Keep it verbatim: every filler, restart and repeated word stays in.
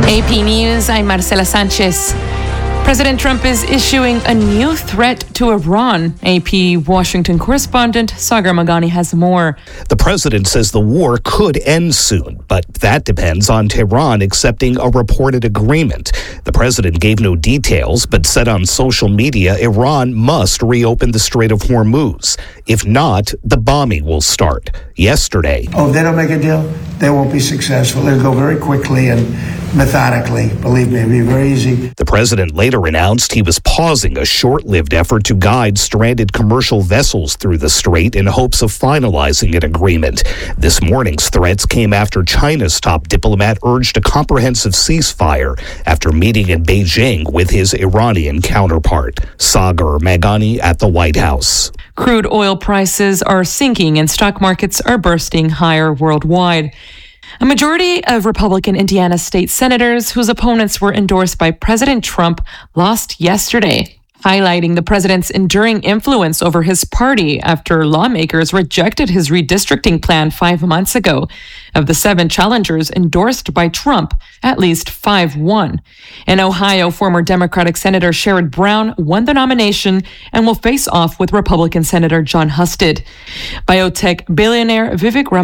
A P News, I'm Marcela Sanchez. President Trump is issuing a new threat to Iran. A P Washington correspondent Sagar Meghani has more. The president says the war could end soon, but that depends on Tehran accepting a reported agreement. The president gave no details, but said on social media Iran must reopen the Strait of Hormuz. If not, the bombing will start. Yesterday. Oh, if they don't make a deal, they won't be successful. It'll go very quickly and methodically. Believe me, it'll be very easy. The president later announced he was pausing a short-lived effort to guide stranded commercial vessels through the strait in hopes of finalizing an agreement. This morning's threats came after China's top diplomat urged a comprehensive ceasefire after meeting in Beijing with his Iranian counterpart. Sagar Meghani at the White House. Crude oil prices are sinking and stock markets are bursting higher worldwide. A majority of Republican Indiana state senators whose opponents were endorsed by President Trump lost yesterday, highlighting the president's enduring influence over his party after lawmakers rejected his redistricting plan five months ago. Of the seven challengers endorsed by Trump, at least five won. In Ohio, former Democratic Senator Sherrod Brown won the nomination and will face off with Republican Senator Jon Husted. Biotech billionaire Vivek Ramaswamy